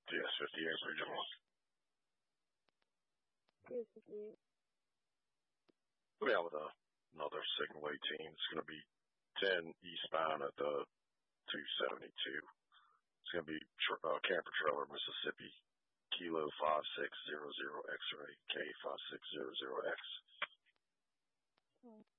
DS-58 Regional. DS-58. Yeah, with another Signal 18. It's going to be 10 eastbound at the 272. It's going to be Camper Trailer, Mississippi, Kilo 5600 X-ray, K5600X.